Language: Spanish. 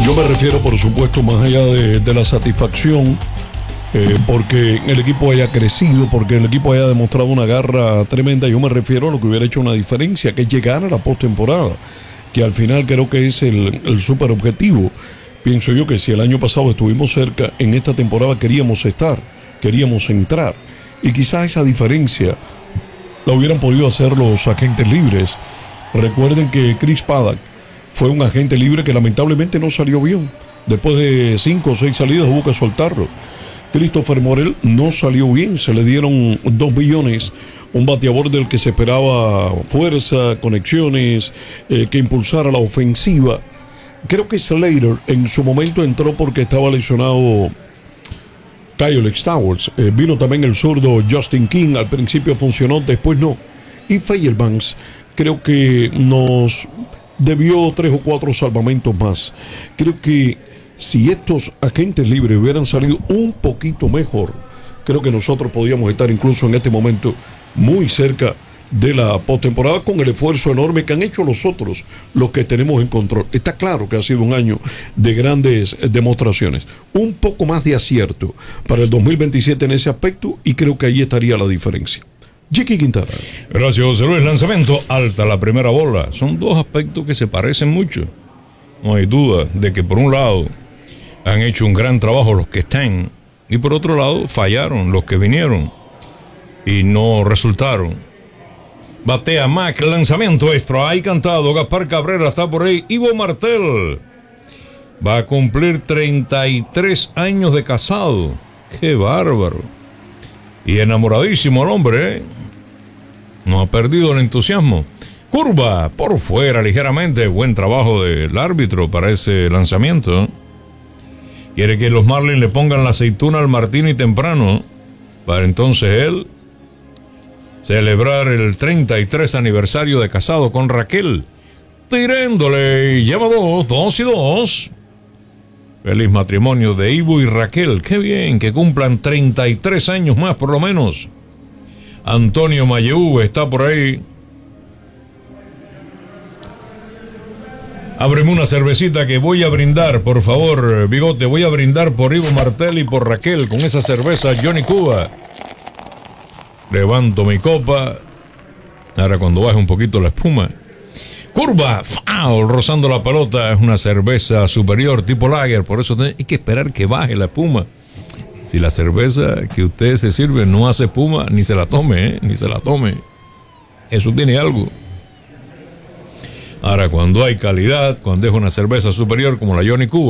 Yo me refiero, por supuesto, más allá de la satisfacción, porque el equipo haya crecido, porque el equipo haya demostrado una garra tremenda. Yo me refiero a lo que hubiera hecho una diferencia, que es llegar a la postemporada, que al final creo que es el súper objetivo. Pienso yo que si el año pasado estuvimos cerca, en esta temporada queríamos estar, queríamos entrar, y quizás esa diferencia la hubieran podido hacer los agentes libres. Recuerden que Chris Paddock fue un agente libre que lamentablemente no salió bien. Después de 5 o 6 salidas hubo que soltarlo. Christopher Morel no salió bien, se le dieron 2 billones, un bateador del que se esperaba fuerza, conexiones, que impulsara la ofensiva. Creo que Slater en su momento entró porque estaba lesionado Kyle Stowers. Vino también el zurdo Justin King, al principio funcionó, después no. Y Fairbanks creo que nos debió 3 o 4 salvamentos más. Creo que si estos agentes libres hubieran salido un poquito mejor, creo que nosotros podíamos estar incluso en este momento muy cerca de la postemporada, con el esfuerzo enorme que han hecho los otros, los que tenemos en control. Está claro que ha sido un año de grandes demostraciones. Un poco más de acierto para el 2027 en ese aspecto, y creo que ahí estaría la diferencia. Jackie Quintana. Gracias, José Luis. Lanzamiento alta, la primera bola. Son dos aspectos que se parecen mucho. No hay duda de que por un lado han hecho un gran trabajo los que están, y por otro lado fallaron los que vinieron y no resultaron. Batea Mac, lanzamiento extra. Ahí cantado, Gaspar Cabrera está por ahí. Ivo Martel va a cumplir 33 años de casado. ¡Qué bárbaro! Y enamoradísimo el hombre, ¿eh? No ha perdido el entusiasmo. Curva por fuera ligeramente. Buen trabajo del árbitro para ese lanzamiento. Quiere que los Marlins le pongan la aceituna al Martini temprano, para entonces él celebrar el 33 aniversario de casado con Raquel. Tirándole, lleva 2 y 2. Feliz matrimonio de Ivo y Raquel. Qué bien, que cumplan 33 años más por lo menos. Antonio Mayeu está por ahí. Ábreme una cervecita que voy a brindar, por favor, Bigote. Voy a brindar por Ivo Martel y por Raquel con esa cerveza Johnny Cuba. Levanto mi copa. Ahora cuando baje un poquito la espuma. Curva, foul, rozando la pelota. Es una cerveza superior tipo lager. Por eso hay que esperar que baje la espuma. Si la cerveza que usted se sirve no hace espuma, ni se la tome, ni se la tome. Eso tiene algo. Ahora cuando hay calidad, cuando es una cerveza superior como la Johnny Cuba,